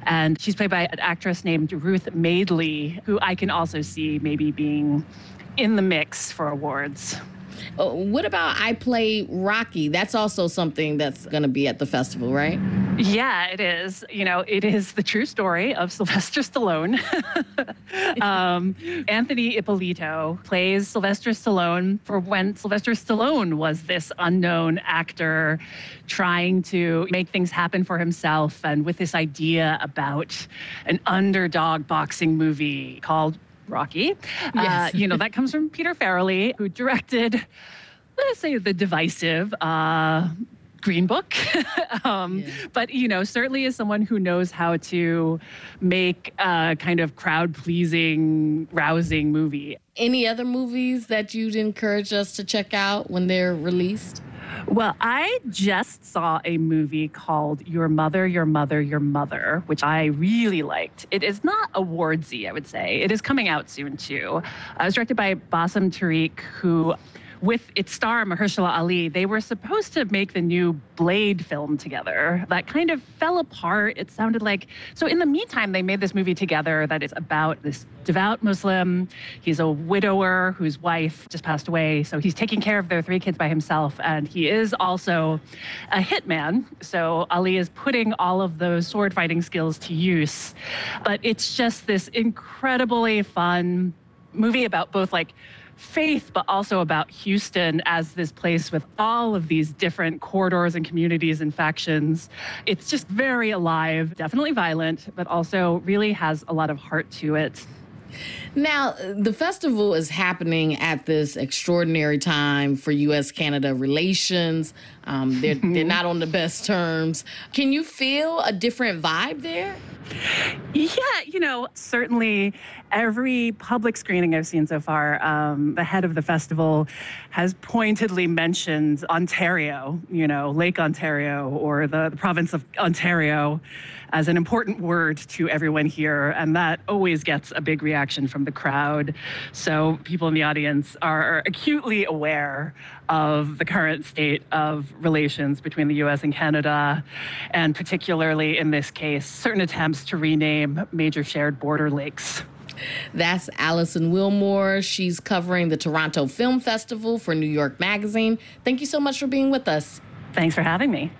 And she's played by an actress named Ruth Madeley, who I can also see maybe being in the mix for awards. What about I Play Rocky? That's also something that's going to be at the festival, right? Yeah, it is. It is the true story of Sylvester Stallone. Anthony Ippolito plays Sylvester Stallone for when Sylvester Stallone was this unknown actor trying to make things happen for himself, and with this idea about an underdog boxing movie called Rocky. Yes. That comes from Peter Farrelly, who directed, let's say, the divisive Green Book. But, certainly is someone who knows how to make a kind of crowd-pleasing, rousing movie. Any other movies that you'd encourage us to check out when they're released? Well, I just saw a movie called Your Mother, Your Mother, Your Mother, which I really liked. It is not awardsy, I would say. It is coming out soon, too. It was directed by Bassem Tariq, who, with its star Mahershala Ali, they were supposed to make the new Blade film together. That kind of fell apart. It sounded like... So in the meantime, they made this movie together that is about this devout Muslim. He's a widower whose wife just passed away. So he's taking care of their 3 kids by himself. And he is also a hitman. So Ali is putting all of those sword fighting skills to use. But it's just this incredibly fun movie about both faith, but also about Houston as this place with all of these different corridors and communities and factions. It's just very alive, definitely violent, but also really has a lot of heart to it. Now, the festival is happening at this extraordinary time for U.S.-Canada relations. They're not on the best terms. Can you feel a different vibe there? Yeah, certainly every public screening I've seen so far, the head of the festival has pointedly mentioned Ontario, Lake Ontario or the province of Ontario as an important word to everyone here. And that always gets a big reaction from the crowd. So people in the audience are acutely aware of the current state of relations between the U.S. and Canada, and particularly in this case, certain attempts to rename major shared border lakes. That's Alison Wilmore. She's covering the Toronto Film Festival for New York Magazine. Thank you so much for being with us. Thanks for having me.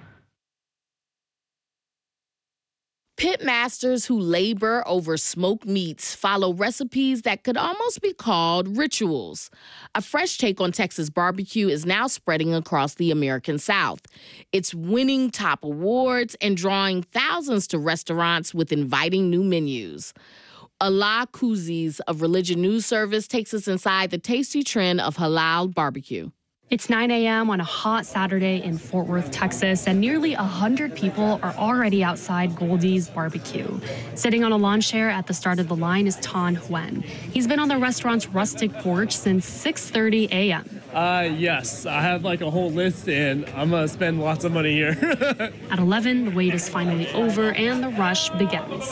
Pitmasters who labor over smoked meats follow recipes that could almost be called rituals. A fresh take on Texas barbecue is now spreading across the American South. It's winning top awards and drawing thousands to restaurants with inviting new menus. Allah Kuzis of Religion News Service takes us inside the tasty trend of halal barbecue. It's 9 a.m. on a hot Saturday in Fort Worth, Texas, and nearly 100 people are already outside Goldie's Barbecue. Sitting on a lawn chair at the start of the line is Tan Huen. He's been on the restaurant's rustic porch since 6:30 a.m. Yes, I have a whole list, and I'm going to spend lots of money here. At 11, the wait is finally over and the rush begins.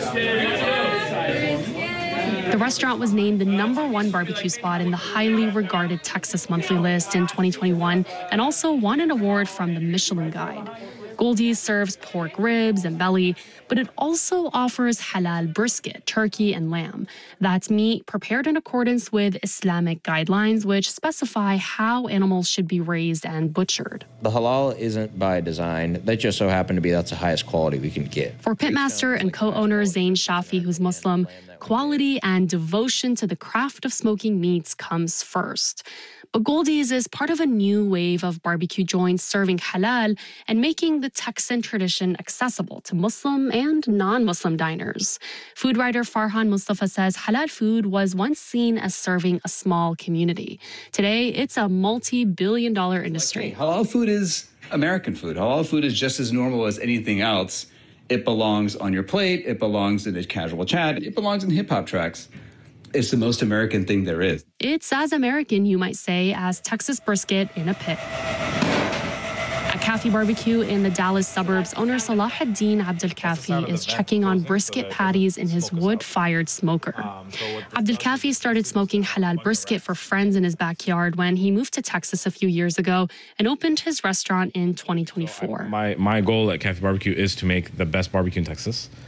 The restaurant was named the #1 barbecue spot in the highly regarded Texas Monthly List in 2021 and also won an award from the Michelin Guide. Goldie's serves pork ribs and belly, but it also offers halal brisket, turkey, and lamb. That's meat prepared in accordance with Islamic guidelines, which specify how animals should be raised and butchered. The halal isn't by design. That just so happened to be that's the highest quality we can get. For pitmaster and co-owner Zain Shafi, who's Muslim, quality and devotion to the craft of smoking meats comes first. But Goldie's is part of a new wave of barbecue joints serving halal and making the Texan tradition accessible to Muslim and non-Muslim diners. Food writer Farhan Mustafa says halal food was once seen as serving a small community. Today, it's a multi-billion-dollar industry. Halal food is American food. Halal food is just as normal as anything else. It belongs on your plate. It belongs in a casual chat. It belongs in hip-hop tracks. It's the most American thing there is. It's as American, you might say, as Texas brisket in a pit. At Kafi Barbecue in the Dallas suburbs, owner Salahuddin Abdul Kafi is checking on brisket patties in his wood-fired smoker. Abdul Kafi started smoking halal brisket for friends in his backyard when he moved to Texas a few years ago and opened his restaurant in 2024. My goal at Kafi Barbecue is to make the best barbecue in Texas.